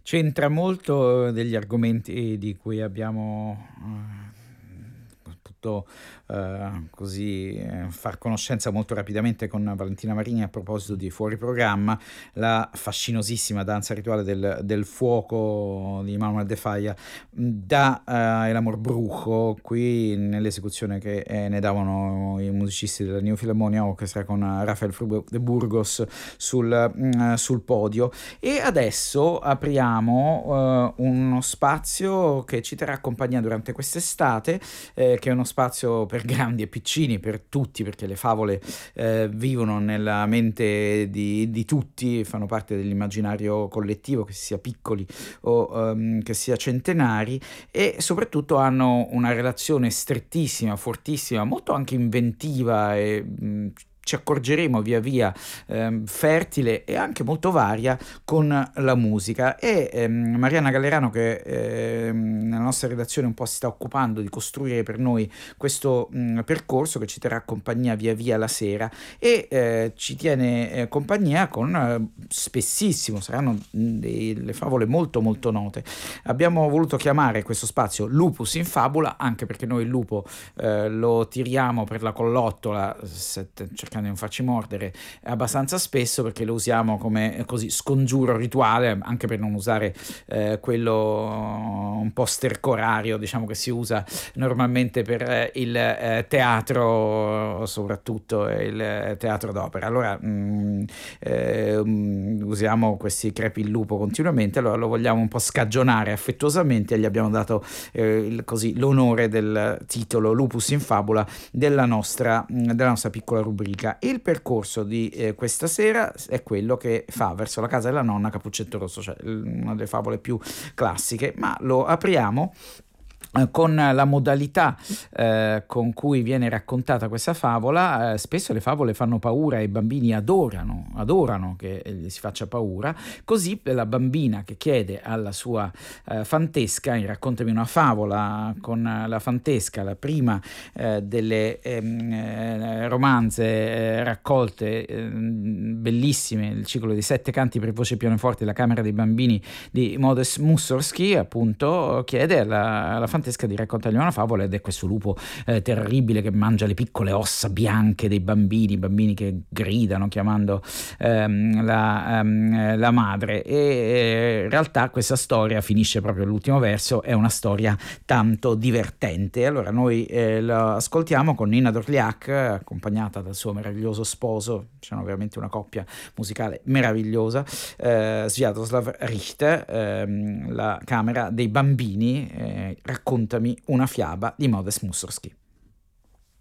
C'entra molto degli argomenti di cui abbiamo potuto così far conoscenza molto rapidamente con Valentina Marini a proposito di Fuori Programma, la fascinosissima danza rituale del fuoco di Manuel de Falla da El Amor Brujo, qui nell'esecuzione che ne davano i musicisti della New Philharmonia Orchestra con Rafael de Burgos sul podio. E adesso apriamo uno spazio che ci terrà compagnia durante quest'estate, che è uno spazio per grandi e piccini, per tutti, perché le favole vivono nella mente di tutti, fanno parte dell'immaginario collettivo, che sia piccoli o che sia centenari, e soprattutto hanno una relazione strettissima, fortissima, molto anche inventiva e ci accorgeremo via via fertile e anche molto varia con la musica. E Mariana Gallerano, che nella nostra redazione un po' si sta occupando di costruire per noi questo percorso che ci terrà compagnia via via la sera, e ci tiene compagnia con spessissimo, saranno delle favole molto molto note. Abbiamo voluto chiamare questo spazio Lupus in Fabula, anche perché noi il lupo lo tiriamo per la collottola, cercando di non farci mordere abbastanza spesso, perché lo usiamo come così scongiuro rituale, anche per non usare quello un po' stercorario, diciamo, che si usa normalmente per il teatro, soprattutto il teatro d'opera. Allora usiamo questi crepi il lupo continuamente, allora lo vogliamo un po' scagionare affettuosamente e gli abbiamo dato così l'onore del titolo Lupus in Fabula della nostra piccola rubrica. Il percorso di questa sera è quello che fa verso la casa della nonna Cappuccetto Rosso, cioè una delle favole più classiche, ma lo apriamo con la modalità con cui viene raccontata questa favola. Spesso le favole fanno paura e i bambini adorano che gli si faccia paura, così la bambina che chiede alla sua fantesca: raccontami una favola con la fantesca, la prima delle romanze raccolte bellissime, il ciclo dei 7 canti per voce pianoforte, la camera dei bambini di Modest Mussorgsky, appunto, chiede alla fantesca di raccontargli una favola, ed è questo lupo terribile che mangia le piccole ossa bianche dei bambini che gridano chiamando la madre. E in realtà questa storia finisce proprio all'ultimo verso, è una storia tanto divertente. Allora noi la ascoltiamo con Nina Dorliac, accompagnata dal suo meraviglioso sposo, sono veramente una coppia musicale meravigliosa, Sviatoslav Richter, la camera dei bambini, raccontami una fiaba di Modest Mussorgsky.